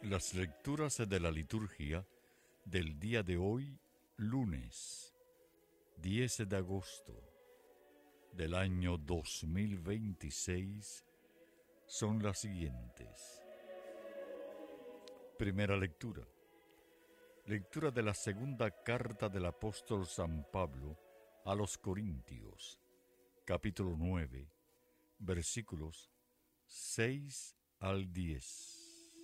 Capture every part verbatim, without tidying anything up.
Las lecturas de la liturgia del día de hoy, lunes diez de agosto del año dos mil veintiséis, son las siguientes. Primera lectura. Lectura de la segunda carta del apóstol San Pablo a los Corintios, capítulo nueve, versículos seis al diez.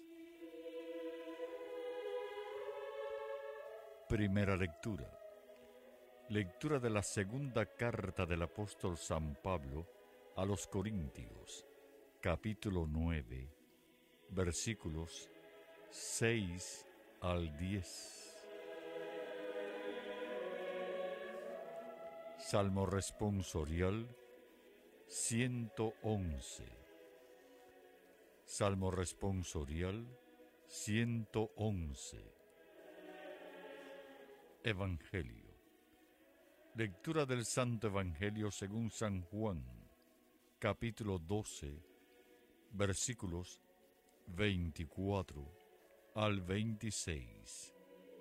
Primera lectura. Lectura de la segunda carta del apóstol San Pablo a los Corintios, capítulo nueve, versículos seis al diez. Salmo responsorial ciento once. Salmo responsorial ciento once. Evangelio. Lectura del Santo Evangelio según San Juan, capítulo doce, versículos veinticuatro al veintiséis.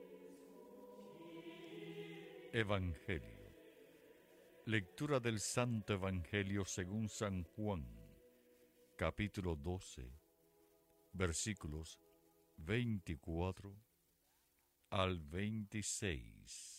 Evangelio. Lectura del Santo Evangelio según San Juan, capítulo doce, versículos veinticuatro al veintiséis.